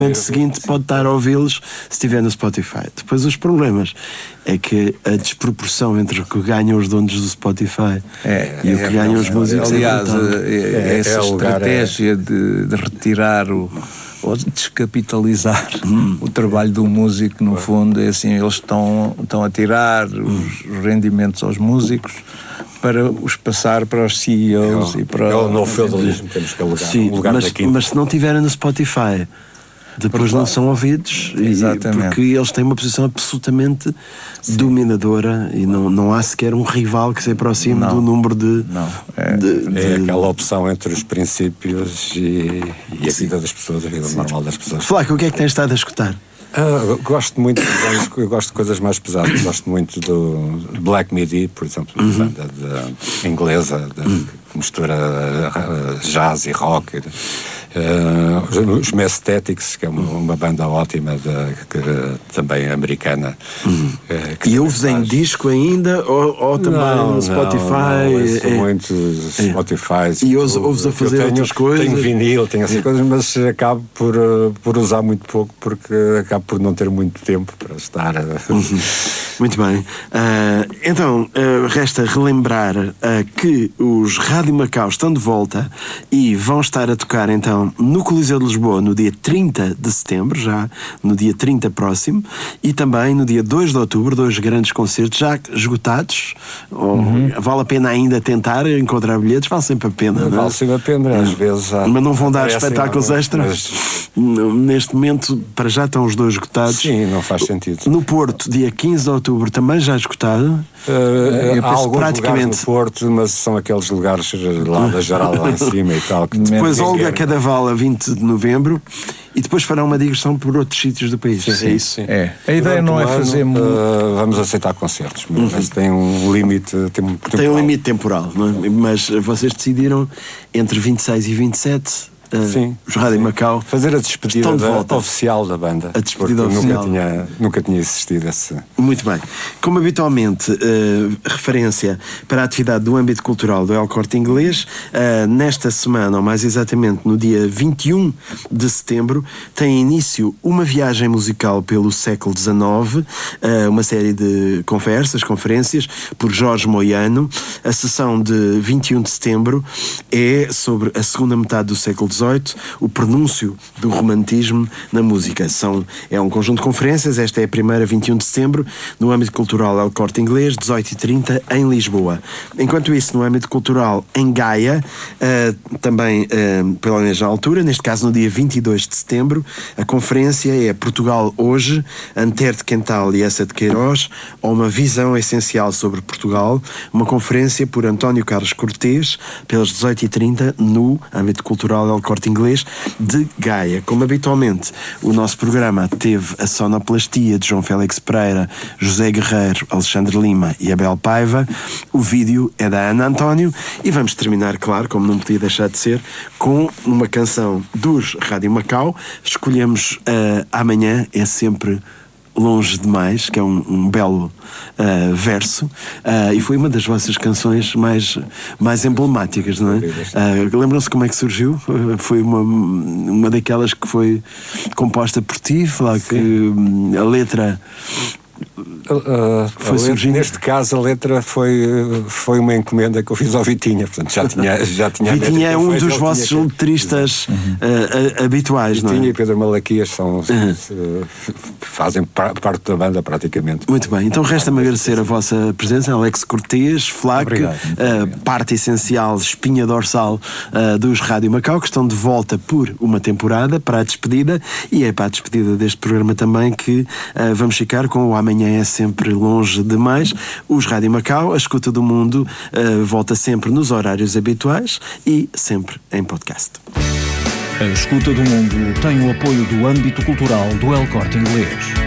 momento seguinte pode estar a ouvi-los se estiver no Spotify. Depois os problemas é que a desproporção entre o que ganham os donos do Spotify e o que ganham os músicos. Aliás, essa estratégia de retirar ou descapitalizar o trabalho do músico, no fundo, é assim, eles estão a tirar os rendimentos aos músicos para os passar para os CEOs e para... É o novo feudalismo, temos que alugar. Sim, mas se não tiverem no Spotify, depois não são ouvidos. Exatamente. Porque eles têm uma posição absolutamente dominadora e não há sequer um rival que se aproxime do número de... É aquela opção entre os princípios e a vida das pessoas, a vida normal das pessoas. Flaco, o que é que tens estado a escutar? Gosto muito eu gosto de coisas mais pesadas. Gosto muito do Black Midi, por exemplo, uma banda inglesa que mistura jazz e rock. Os Mesthetics, que é uma banda ótima também americana. E ouves em disco ainda ou também no Spotify? Não, muito Spotify. E ouves a fazer outras coisas? Tenho vinil, tenho essas coisas, mas acabo por usar muito pouco, porque acabo por não ter muito tempo para estar. Muito bem. Então, resta relembrar que os Rádio Macau estão de volta e vão estar a tocar então no Coliseu de Lisboa no dia 30 de setembro, já no dia 30 próximo, e também no dia 2 de outubro, 2 grandes concertos já esgotados. Vale a pena ainda tentar encontrar bilhetes? Vale sempre a pena, não é? Vale sempre a pena, às vezes. Mas não vão dar espetáculos extras? Neste momento, para já estão os 2 esgotados. Sim, não faz sentido. No Porto, dia 15 de outubro, também já esgotado. Há alguns lugares no Porto, mas são aqueles lugares lá da geral lá em cima e tal. Depois Olga Cadaval a 20 de novembro e depois farão uma digressão por outros sítios do país. Sim, é isso? Sim. A ideia não é fazer vamos aceitar concertos, mas tem um limite temporal. Tem um limite temporal, não é? Mas vocês decidiram entre 26 e 27 os Rádio Macau fazer a despedida oficial da banda. A despedida oficial. Nunca tinha existido esse. Muito bem. Como habitualmente, referência para a atividade do âmbito cultural do El Corte Inglês, nesta semana, ou mais exatamente no dia 21 de setembro, tem início uma viagem musical pelo século XIX, uma série de conferências por Jorge Moiano. A sessão de 21 de setembro é sobre a segunda metade do século XVIII, o prenúncio do romantismo na música. É um conjunto de conferências, esta é a primeira, 21 de setembro, no âmbito cultural El Corte Inglês, 18h30, em Lisboa. Enquanto isso, no âmbito cultural em Gaia, também pela mesma altura, neste caso no dia 22 de setembro, a conferência é Portugal Hoje, Anter de Quental e Essa de Queiroz, ou uma visão essencial sobre Portugal, uma conferência por António Carlos Cortês, pelas 18h30, no âmbito cultural El Corte Inglês de Gaia. Como habitualmente, o nosso programa teve a sonoplastia de João Félix Pereira, José Guerreiro, Alexandre Lima e Abel Paiva. O vídeo é da Ana António e vamos terminar, claro, como não podia deixar de ser, com uma canção dos Rádio Macau. Escolhemos Amanhã é Sempre Longe Demais, que é um belo verso, e foi uma das vossas canções mais emblemáticas, não é? Lembram-se como é que surgiu? Foi uma daquelas que foi composta por ti, falar que a letra foi surgindo. Neste caso, a letra foi uma encomenda que eu fiz ao Vitinha, portanto já tinha Vitinha é um dos vossos letristas habituais, não é? Vitinha e Pedro Malaquias fazem parte da banda praticamente. Muito bem, então resta-me agradecer a vossa presença, Alex Cortês, Flaco, parte essencial, espinha dorsal dos Rádio Macau, que estão de volta por uma temporada para a despedida, e é para a despedida deste programa também que vamos ficar com o Amanhã é Sempre Longe Demais. Os Rádio Macau, a escuta do mundo, volta sempre nos horários habituais e sempre em podcast. A escuta do mundo tem o apoio do âmbito cultural do El Corte Inglês.